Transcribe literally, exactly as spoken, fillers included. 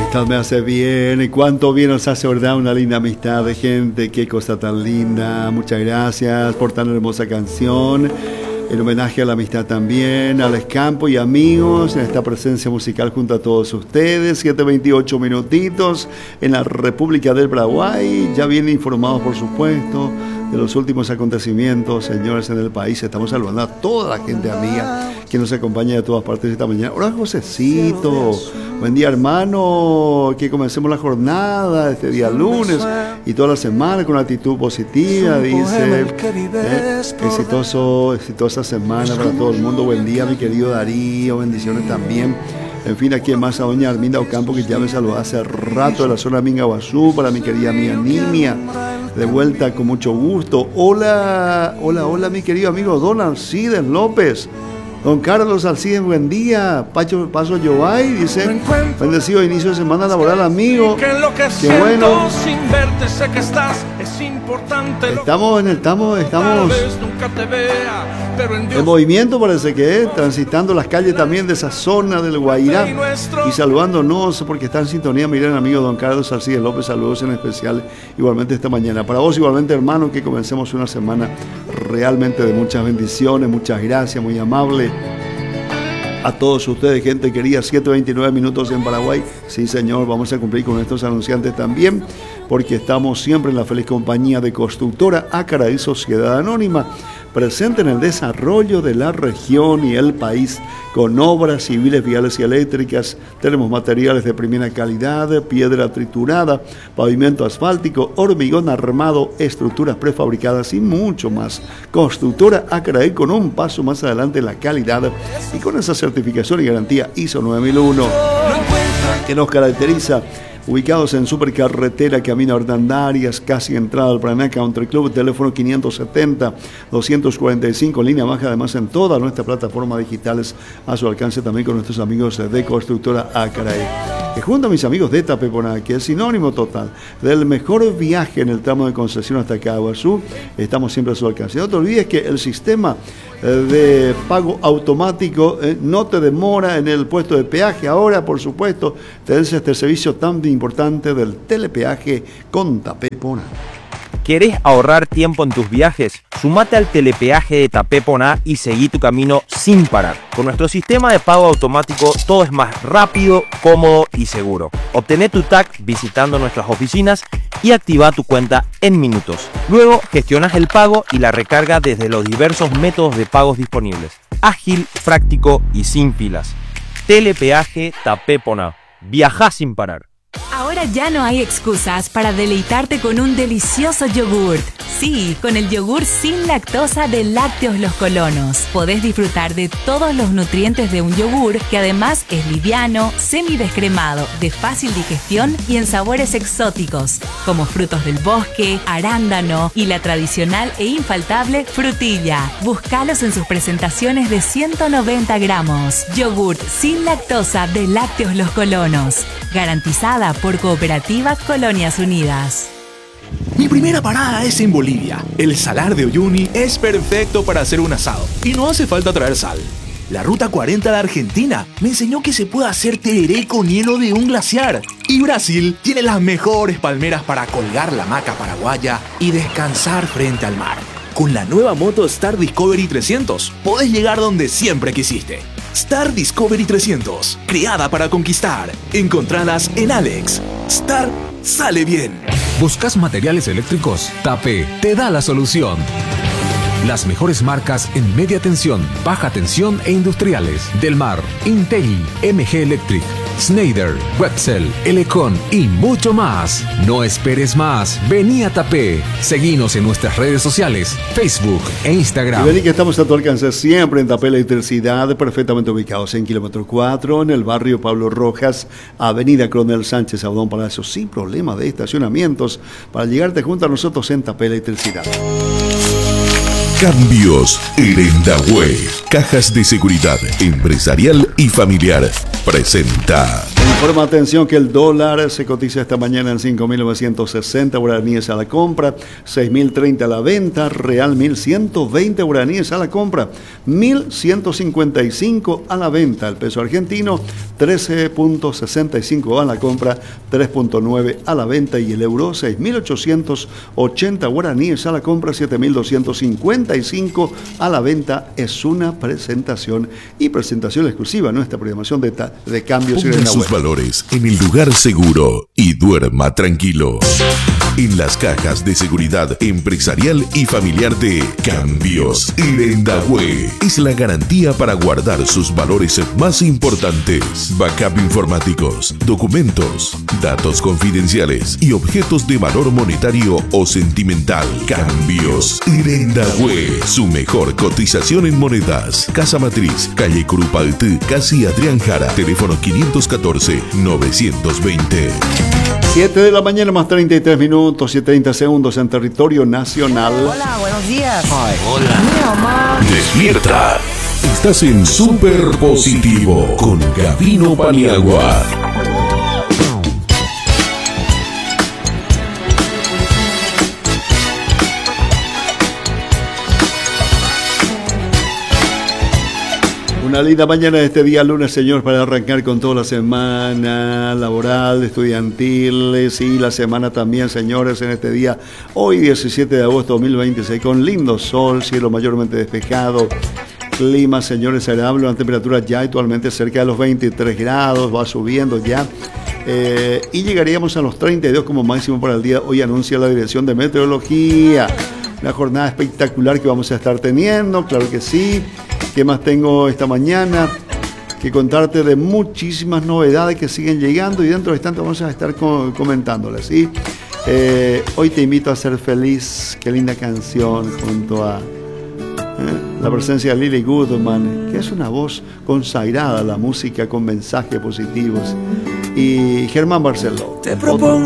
amistad me hace bien. Y cuánto bien nos hace, ¿verdad? Una linda amistad de gente. Qué cosa tan linda. Muchas gracias por tan hermosa canción. En homenaje a la amistad también, Alex Campo y amigos, en esta presencia musical junto a todos ustedes. siete veintiocho minutitos en la República del Paraguay. Ya bien informados, por supuesto, de los últimos acontecimientos, señores, en el país. Estamos saludando a toda la gente amiga que nos acompaña de todas partes esta mañana. Hola, Josecito. Buen día, hermano. Que comencemos la jornada este día lunes y toda la semana con actitud positiva. Dice, eh, exitoso, exitosa semana para todo el mundo. Buen día, mi querido Darío. Bendiciones también. En fin, aquí en más a doña Arminda Ocampo, que ya me saludó hace rato de la zona de Mingaguazú, para mi querida amiga Nimia. De vuelta con mucho gusto. Hola, hola, hola, mi querido amigo Don Alcides López. Don Carlos Alcides, buen día. Pacho, Paso Yobay, dice, bendecido inicio de semana laboral, amigo. Qué bueno. Sin verte, sé que estás, es importante. Estamos en el, estamos, estamos nunca te vea, pero en Dios. En movimiento parece que es, transitando las calles también de esa zona del Guairá y saludándonos porque está en sintonía. Miren, amigo Don Carlos Alcides López, saludos en especial igualmente esta mañana. Para vos igualmente, hermano, que comencemos una semana realmente de muchas bendiciones, muchas gracias, muy amable. A todos ustedes, gente querida, siete veintinueve minutos en Paraguay. Sí, señor, vamos a cumplir con estos anunciantes también, porque estamos siempre en la feliz compañía de Constructora Acaraí Sociedad Anónima, presente en el desarrollo de la región y el país, con obras civiles, viales y eléctricas. Tenemos materiales de primera calidad, piedra triturada, pavimento asfáltico, hormigón armado, estructuras prefabricadas y mucho más. Constructora Acaraí, con un paso más adelante en la calidad y con esa certificación y garantía I S O nueve mil uno que nos caracteriza. Ubicados en Supercarretera Camino Hernandarias, casi entrada al Paraná Country Club, teléfono quinientos setenta, doscientos cuarenta y cinco, línea baja, además en todas nuestras plataformas digitales a su alcance también con nuestros amigos de Constructora Acaraí. Que junto a mis amigos de Tapeponá, que es sinónimo total del mejor viaje en el tramo de concesión hasta Caguazú, estamos siempre a su alcance. No te olvides que el sistema de pago automático eh, no te demora en el puesto de peaje. Ahora, por supuesto, tenés este servicio tan importante del telepeaje con Tapeponá. ¿Querés ahorrar tiempo en tus viajes? Sumate al telepeaje de Tapeponá y seguí tu camino sin parar. Con nuestro sistema de pago automático todo es más rápido, cómodo y seguro. Obtené tu T A C visitando nuestras oficinas y activa tu cuenta en minutos. Luego gestionas el pago y la recarga desde los diversos métodos de pagos disponibles. Ágil, práctico y sin filas. Telepeaje Tapeponá. Viajá sin parar. Ahora ya no hay excusas para deleitarte con un delicioso yogurt. Sí, con el yogur sin lactosa de Lácteos Los Colonos. Podés disfrutar de todos los nutrientes de un yogur que además es liviano, semidescremado, de fácil digestión y en sabores exóticos, como frutos del bosque, arándano y la tradicional e infaltable frutilla. Búscalos en sus presentaciones de ciento noventa gramos. Yogurt sin lactosa de Lácteos Los Colonos. Garantizada por Cooperativa Colonias Unidas. Mi primera parada es en Bolivia. El Salar de Uyuni es perfecto para hacer un asado y no hace falta traer sal. La Ruta cuarenta de Argentina me enseñó que se puede hacer tereré con hielo de un glaciar. Y Brasil tiene las mejores palmeras para colgar la hamaca paraguaya y descansar frente al mar. Con la nueva moto Star Discovery trescientos podés llegar donde siempre quisiste. Star Discovery trescientos, creada para conquistar. Encontralas en Alex. Star sale bien. ¿Buscas materiales eléctricos? Tape te da la solución. Las mejores marcas en media tensión, baja tensión e industriales. Del Mar, Intel, M G Electric, Schneider, Wetzel, Elecon y mucho más. No esperes más. Vení a Tape. Seguinos en nuestras redes sociales, Facebook e Instagram. Y vení que estamos a tu alcance siempre en Tape Electricidad, perfectamente ubicados en kilómetro cuatro, en el barrio Pablo Rojas, avenida Coronel Sánchez Abdón Palacio, sin problema de estacionamientos, para llegarte junto a nosotros en Tape Electricidad. Cambios Lendahue. Cajas de seguridad empresarial y familiar. Presenta. Informa atención que el dólar se cotiza esta mañana en cinco mil novecientos sesenta guaraníes a la compra, seis mil treinta a la venta, real mil ciento veinte guaraníes a la compra, mil ciento cincuenta y cinco a la venta. El peso argentino trece punto sesenta y cinco a la compra, tres punto nueve a la venta, y el euro seis mil ochocientos ochenta guaraníes a la compra, siete mil doscientos cincuenta y cinco a la venta. Es una presentación y presentación exclusiva, nuestra programación de, de cambios. Ponga sus valores en el lugar seguro y duerma tranquilo. En las cajas de seguridad empresarial y familiar de Cambios Irendahue es la garantía para guardar sus valores más importantes: backup informáticos, documentos, datos confidenciales y objetos de valor monetario o sentimental. Cambios Irendahue, su mejor cotización en monedas. Casa Matriz, calle Curupaltí, casi Adrián Jara. Teléfono quinientos catorce, novecientos veinte. siete de la mañana más treinta y tres minutos y treinta segundos en territorio nacional. Hola, buenos días. Ay, hola. Mi mamá. Despierta. Estás en Super Positivo con Gabino Paniagua. Una linda mañana de este día lunes, señor, para arrancar con toda la semana laboral, estudiantil, y la semana también, señores, en este día, hoy diecisiete de agosto de dos mil veintiséis, con lindo sol, cielo mayormente despejado, clima, señores, agradable, una temperatura ya actualmente cerca de los veintitrés grados, va subiendo ya, eh, y llegaríamos a los treinta y dos como máximo para el día. Hoy anuncia la Dirección de Meteorología una jornada espectacular que vamos a estar teniendo, claro que sí. ¿Qué más tengo esta mañana? Que contarte de muchísimas novedades que siguen llegando, y dentro de instantes vamos a estar comentándolas, ¿sí? Eh, hoy te invito a ser feliz. Qué linda canción junto a eh, la presencia de Lily Goodman, que es una voz consagrada a la música con mensajes positivos, y Germán Barceló. Te propongo